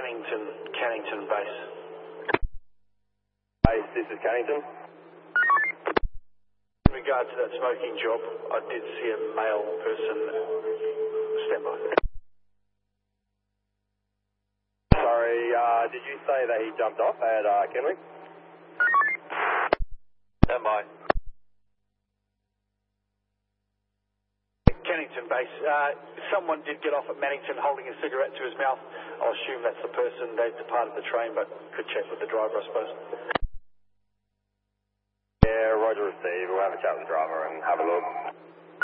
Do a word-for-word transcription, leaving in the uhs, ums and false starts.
Cannington, Cannington base. Base, this is Cannington. In regard to that smoking job, I did see a male person stand by. Sorry, uh, did you say that he jumped off at uh, Kenwick? Stand by. Cannington base. Uh, someone did get off at Mannington holding a cigarette to his mouth. I'll assume that's the person. They've departed the train, but could check with the driver, I suppose. Yeah, Roger received. We'll have a chat with the driver and have a look.